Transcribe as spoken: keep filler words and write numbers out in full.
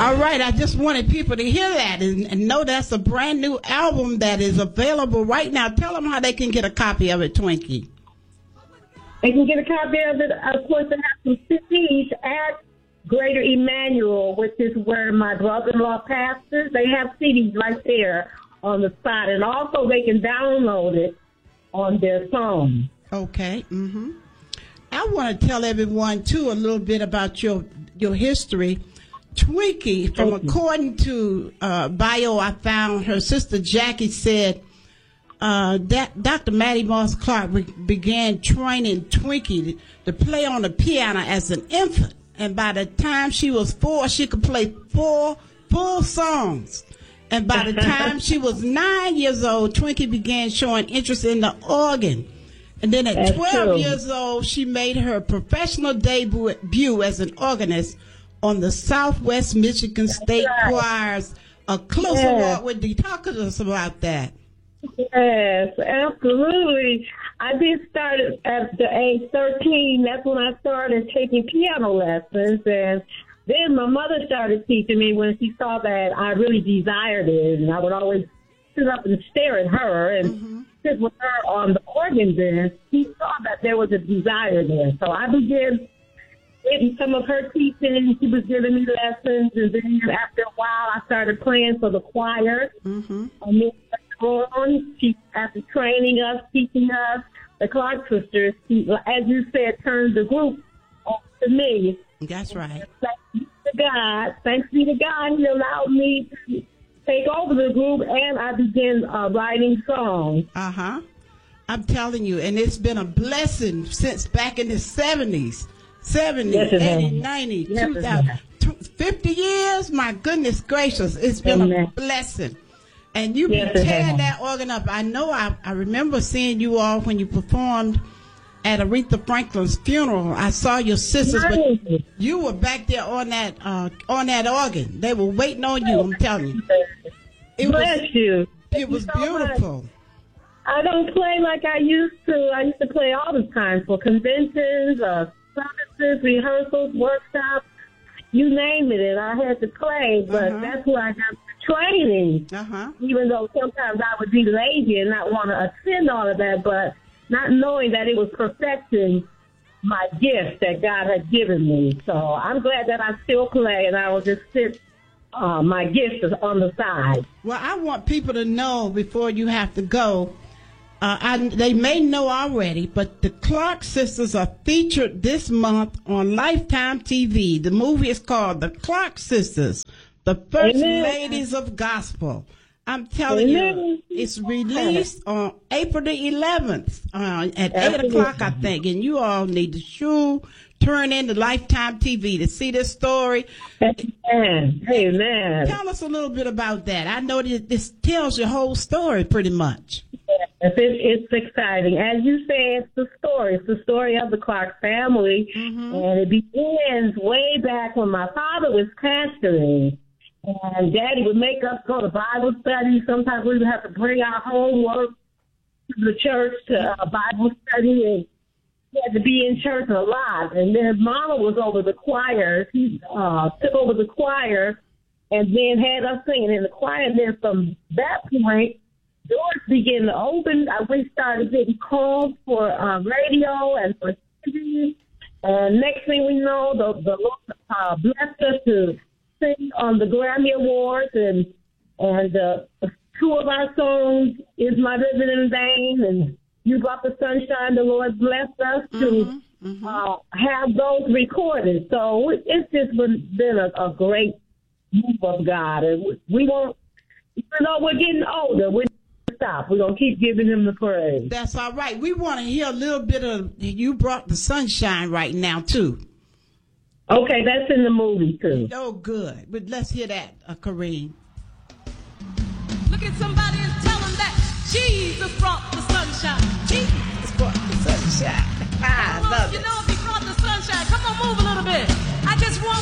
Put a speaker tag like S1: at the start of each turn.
S1: All right, I just wanted people to hear that and, and know that's a brand new album that is available right now. Tell them how they can get a copy of it, Twinkie.
S2: They can get a copy of it. Of course, they have some C Ds at Greater Emmanuel, which is where my brother-in-law pastors. They have C Ds right there on the side, and also they can download it on their phone.
S1: Okay. Mm-hmm. I want to tell everyone too a little bit about your your history. Twinkie, from according to uh, bio I found, her sister Jackie said uh, that Doctor Mattie Moss Clark re- began training Twinkie to, to play on the piano as an infant, and by the time she was four, she could play four full songs. And by the time she was nine years old, Twinkie began showing interest in the organ. And then at
S2: That's
S1: twelve
S2: true.
S1: years old, she made her professional debut as an organist on the Southwest Michigan State
S2: right.
S1: Choir's A Closer
S2: Yes.
S1: Walk with Thee. Talk to us about that.
S2: Yes, absolutely. I did start at the age thirteen. That's when I started taking piano lessons. And then my mother started teaching me when she saw that I really desired it. And I would always sit up and stare at her and mm-hmm. sit with her on the organ bench. She saw that there was a desire there. So I began getting some of her teaching. She was giving me lessons. And then after a while, I started playing for the choir.
S1: Mm-hmm.
S2: And then on, she, after training us, teaching us, the Clark sisters, she, as you said, turned the group over to me.
S1: That's right.
S2: Thanks be to God. Thanks be to God, He allowed me to take over the group, and I began uh, writing songs.
S1: Uh-huh. I'm telling you, and it's been a blessing since back in the seventies. seventy,
S2: Yes, it
S1: eighty,
S2: has.
S1: ninety,
S2: Yes,
S1: two
S2: it
S1: thousand,
S2: has.
S1: fifty years. My goodness gracious, it's been
S2: Amen.
S1: a blessing. And you
S2: Yes,
S1: been
S2: it
S1: tearing
S2: has.
S1: that organ up. I know I, I remember seeing you all when you performed at Aretha Franklin's funeral. I saw your sisters, but you were back there on that uh, on that organ. They were waiting on you, I'm telling you. It
S2: Bless
S1: was,
S2: you.
S1: It was
S2: Thank you so
S1: beautiful.
S2: much. I don't play like I used to. I used to play all the time for conventions, uh, services, rehearsals, workshops, you name it, and I had to play. But
S1: Uh-huh.
S2: that's where I got the training.
S1: Uh-huh.
S2: Even though sometimes I would be lazy and not want to attend all of that, but not knowing that it was perfecting my gift that God had given me. So I'm glad that I still play, and I will just sit uh, my gift is on the side.
S1: Well, I want people to know before you have to go. Uh, I, they may know already, but the Clark sisters are featured this month on Lifetime T V. The movie is called The Clark Sisters, the First
S2: Amen.
S1: Ladies of Gospel. I'm telling
S2: Amen.
S1: you, it's released on April the eleventh uh, at
S2: Absolutely.
S1: eight o'clock, I think. And you all need to sure turn in to Lifetime T V to see this story.
S2: Amen. Amen.
S1: Tell us a little bit about that. I know that this tells your whole story pretty much.
S2: Yes, it, it's exciting. As you say, it's the story. It's the story of the Clark family.
S1: Mm-hmm.
S2: And it begins way back when my father was pastoring. And Daddy would make us go to Bible study. Sometimes we would have to bring our homework to the church to uh, Bible study. And he had to be in church a lot. And then Mama was over the choir. He uh, took over the choir and then had us singing in the choir. And then from that point, doors began to open. Uh, we started getting calls for uh, radio and for T V. And next thing we know, the, the Lord uh, blessed us to sing on the Grammy Awards. And and uh, two of our songs, Is My Living in Vain? And You Brought the Sunshine. The Lord blessed us to
S1: Mm-hmm, mm-hmm.
S2: Uh, have those recorded. So it's just been, been a, a great move of God. And we, we won't, even though we're getting older, we're stop. We're going to keep giving him the praise.
S1: That's all right. We want to hear a little bit of You Brought the Sunshine right now, too.
S2: Okay, that's in the movie, too.
S1: Oh, good. But let's hear that, uh, Kareem.
S3: Look at somebody and tell them that Jesus brought the sunshine. Jesus
S1: Brought the sunshine. I
S3: Come on,
S1: love
S3: you
S1: it.
S3: know if he brought the sunshine, come on, move a little bit. I just want